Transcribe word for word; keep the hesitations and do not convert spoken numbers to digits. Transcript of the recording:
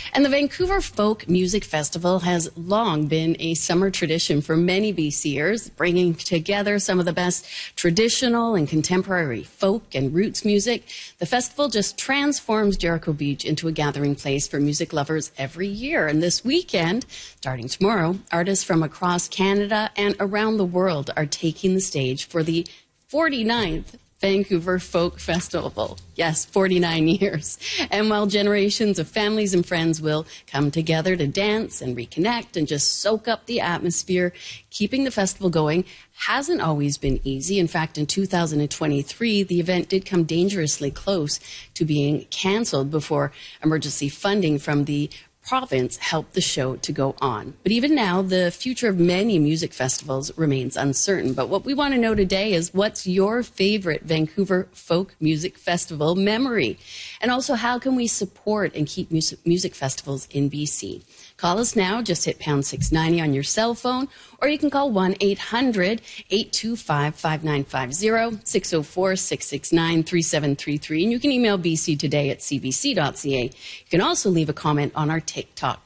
And the Vancouver Folk Music Festival has long been a summer tradition for many BCers, bringing together some of the best traditional and contemporary folk and roots music. The festival just transforms Jericho Beach into a gathering place for music lovers every year. And this weekend, starting tomorrow, artists from across Canada and around the world are taking the stage for the forty-ninth Vancouver Folk Festival. Yes, forty-nine years. And while generations of families and friends will come together to dance and reconnect and just soak up the atmosphere, keeping the festival going hasn't always been easy. In fact, in two thousand twenty-three, the event did come dangerously close to being canceled before emergency funding from the province helped the show to go on. But even now, the future of many music festivals remains uncertain. But what we want to know today is, what's your favorite Vancouver Folk Music Festival memory? And also, how can we support and keep music, music festivals in B C? Call us now. Just hit pound six ninety on your cell phone, or you can call one eight hundred, eight two five, five nine five zero, six oh four, six six nine, three seven three three, and you can email b c today at c b c dot c a. You can also leave a comment on our TikTok